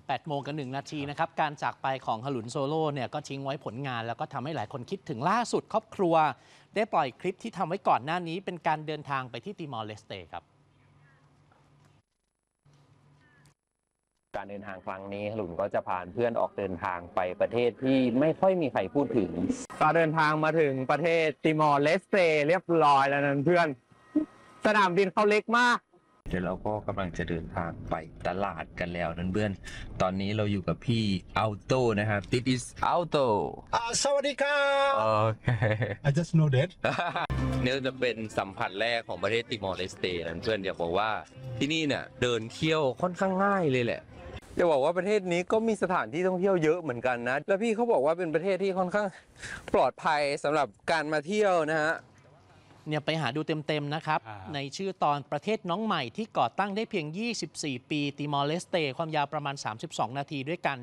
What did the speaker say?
8 โมงกับ 1 นาทีนะครับการจากไปของฮลุนโซโล่เนี่ยก็ทิ้งไว้ผลงานแล้วก็ทำให้หลายคนคิดถึงล่าสุดครอบครัวได้ปล่อยคลิปที่ทำไว้ก่อนหน้านี้เป็นการเดินทางไปที่ติมอร์เลสเตครับการเดินทางครั้งนี้หลุนก็จะพาเพื่อนออกเดินทางไปประเทศที่ไม่ค่อยมีใครพูดถึงก็เดินทางมาถึงประเทศติมอร์เลสเตเรียบร้อยแล้วนั้นเพื่อนสนามบินเขาเล็กมากเดี๋ยวเราก็กำลังจะเดินทางไปตลาดกันแล้วนั่นเพื่อนตอนนี้เราอยู่กับพี่อัลโต้นะครับ This is Alto สวัสดีครับโอเค I just know that เนี่ยจะเป็นสัมผัสแรกของประเทศติมอร์เลสเตนั่นเพื่อนอยากบอกว่าที่นี่เนี่ยเดินเที่ยวค่อนข้างง่ายเลยแหละจะบอกว่าประเทศนี้ก็มีสถานที่ท่องเที่ยวเยอะเหมือนกันนะแล้วพี่เขาบอกว่าเป็นประเทศที่ค่อนข้างปลอดภัยสำหรับการมาเที่ยวนะฮะเนี่ยไปหาดูเต็มๆนะครับในชื่อตอนประเทศน้องใหม่ที่ก่อตั้งได้เพียง 24 ปีติมอร์เลสเตความยาวประมาณ 32 นาทีด้วยกัน